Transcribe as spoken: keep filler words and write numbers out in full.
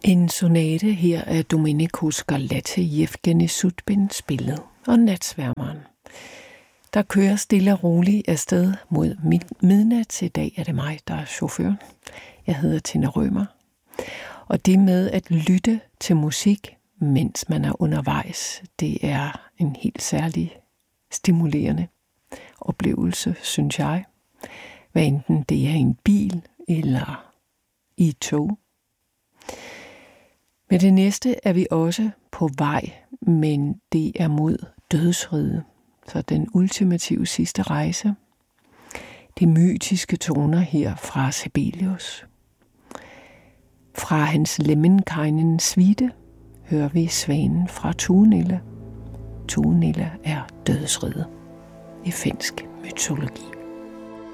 En sonate her af Domenico Scarlatti, Yevgenij Sudbin spillet, og Natsværmeren. Der kører stille og roligt afsted mod midnat. I dag er det mig, der er chaufføren. Jeg hedder Tina Rømer. Og det med at lytte til musik, mens man er undervejs, det er en helt særlig stimulerende oplevelse, synes jeg. Hvad enten det er i en bil eller i et tog. Med det næste er vi også på vej, men det er mod dødsriget. Så den ultimative sidste rejse. De mytiske toner her fra Sibelius. Fra hans Lemminkainen suite hører vi Svanen fra Tuonela. Tuonela er dødsriget i finsk mytologi.